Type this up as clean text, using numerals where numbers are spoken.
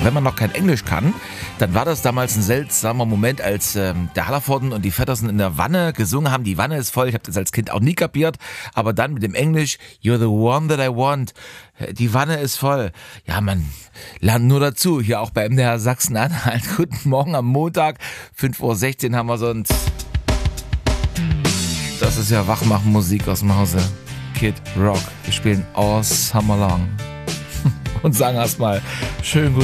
wenn man noch kein Englisch kann, dann war das damals ein seltsamer Moment, als der Hallervorden und die Vettersen in der Wanne gesungen haben. Die Wanne ist voll, ich habe das als Kind auch nie kapiert, aber dann mit dem Englisch, You're the one that I want, die Wanne ist voll. Ja, man lernt nur dazu, hier auch bei MDR Sachsen-Anhalt. Guten Morgen am Montag, 5:16 Uhr haben wir sonst. Das ist ja Wachmachenmusik aus dem Hause Kid Rock. Wir spielen All Summer Long und sagen erstmal schön gut.